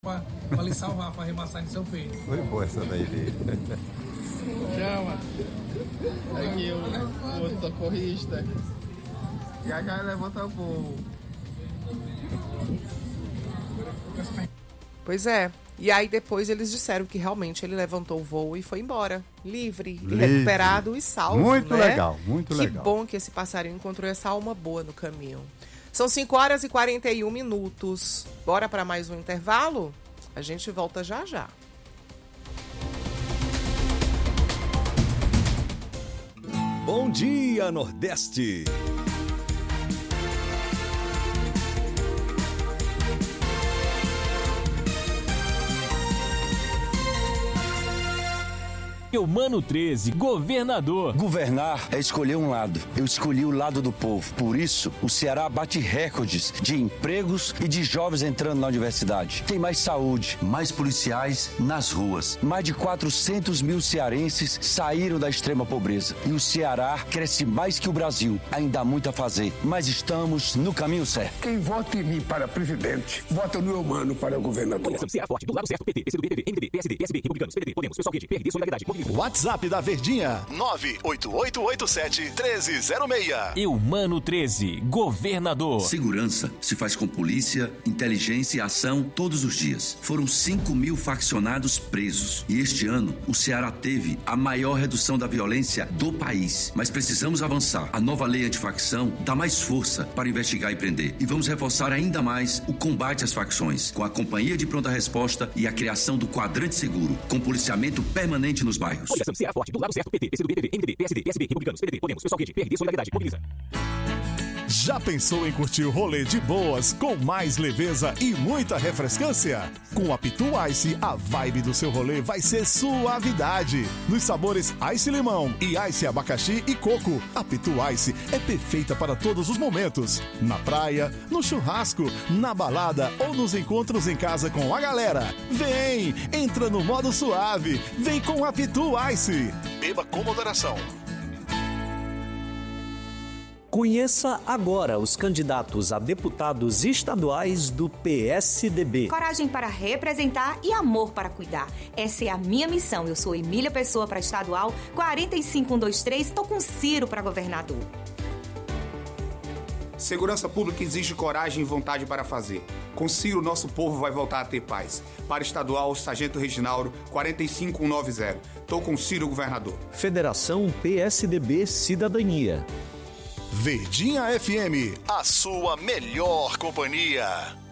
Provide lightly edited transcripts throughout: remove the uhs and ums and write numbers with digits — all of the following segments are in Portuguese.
Pra lhe salvar, pra arremassar no seu peito. Foi boa essa daí dele. Chama. Aqui o outro socorrista. Já levanta o voo. Pois é. E aí depois eles disseram que realmente ele levantou o voo e foi embora. Livre. Livre. Recuperado e salvo, Muito né? legal, muito legal. Que bom que esse passarinho encontrou essa alma boa no caminho. São 5h41. Bora para mais um intervalo? A gente volta já já. Bom dia, Nordeste! Eumano 13, governador. Governar é escolher um lado. Eu escolhi o lado do povo. Por isso, o Ceará bate recordes de empregos e de jovens entrando na universidade. Tem mais saúde, mais policiais nas ruas. Mais de 400 mil cearenses saíram da extrema pobreza. E o Ceará cresce mais que o Brasil. Ainda há muito a fazer, mas estamos no caminho certo. Quem vota em mim para presidente, vota no Eumano para governador. Ceará forte, do lado certo, PT, PCdoB, PV, MDB, PSD, PSB, Republicanos, PDT, Podemos, Pessoal Rede, PRD, Solidariedade, WhatsApp da Verdinha, 98887-1306. Eumano 13, governador. Segurança se faz com polícia, inteligência e ação todos os dias. Foram 5 mil faccionados presos. E este ano, o Ceará teve a maior redução da violência do país. Mas precisamos avançar. A nova lei antifacção dá mais força para investigar e prender. E vamos reforçar ainda mais o combate às facções, com a Companhia de Pronta Resposta e a criação do Quadrante Seguro, com policiamento permanente nos bairros. Ceará forte, do lado certo, PT, PCdoB, PV, MDB, PSD, PSB, Republicanos, PDT, Podemos, Pessoal Rede, PRD, Solidariedade, Mobiliza. Já pensou em curtir o rolê de boas, com mais leveza e muita refrescância? Com a Pitu Ice, a vibe do seu rolê vai ser suavidade. Nos sabores Ice Limão e Ice Abacaxi e Coco, a Pitu Ice é perfeita para todos os momentos. Na praia, no churrasco, na balada ou nos encontros em casa com a galera. Vem, entra no modo suave, vem com a Pitu Ice. Beba com moderação. Conheça agora os candidatos a deputados estaduais do PSDB. Coragem para representar e amor para cuidar. Essa é a minha missão. Eu sou Emília Pessoa para estadual 45123. Estou com Ciro para governador. Segurança pública exige coragem e vontade para fazer. Com Ciro, nosso povo vai voltar a ter paz. Para estadual, Sargento Reginaldo 45190. Estou com Ciro, governador. Federação PSDB Cidadania. Verdinha FM, a sua melhor companhia.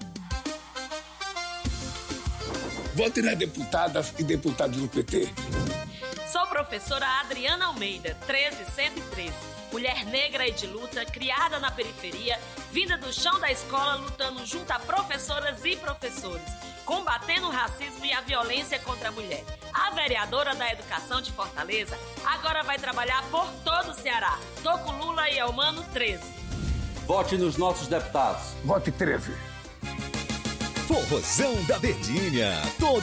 Vote nas deputadas e deputados do PT. Sou professora Adriana Almeida, 13113. Mulher negra e de luta, criada na periferia, vinda do chão da escola, lutando junto a professoras e professores, combatendo o racismo e a violência contra a mulher. A vereadora da Educação de Fortaleza agora vai trabalhar por todo o Ceará. Tô com Lula e Eumano 13. Vote nos nossos deputados. Vote 13. Forrozão da Verdinha.